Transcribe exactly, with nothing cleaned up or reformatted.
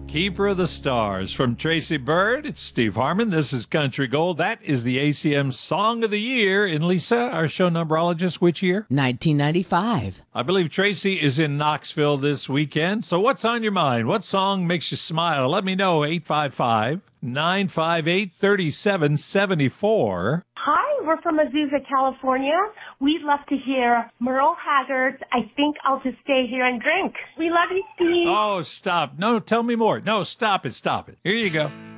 Keeper of the Stars from Tracy Byrd. It's Steve Harmon. This is Country Gold. That is the A C M Song of the Year. And Lisa, our show numberologist, which year? nineteen ninety-five. I believe Tracy is in Knoxville this weekend. So what's on your mind? What song makes you smile? Let me know. eight five five, nine five eight, three seven seven four. Hi, we're from Azusa, California. We'd love to hear Merle Haggard's I Think I'll Just Stay Here and Drink. We love you, Steve. Oh, stop. No, tell me more. No, stop it. Stop it. Here you go.